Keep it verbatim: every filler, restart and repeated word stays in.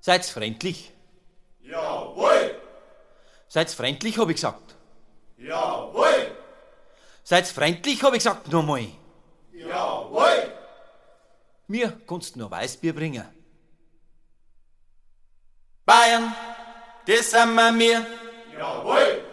Seid's freundlich? Jawohl! Seid's freundlich, hab ich gesagt. Jawohl! Seid's freundlich, hab ich gesagt, nochmal. Jawohl! Mir kannst nur Weißbier bringen. Bayern, das sind wir mir. Jawohl!